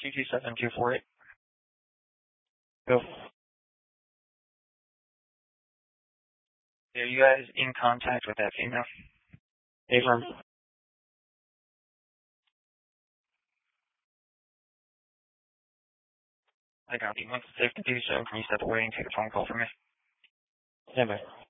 227248. Go. Are you guys in contact with that female? Abram? I got you. Once it's safe to do so, can you step away and take a phone call from me? Yeah, bye.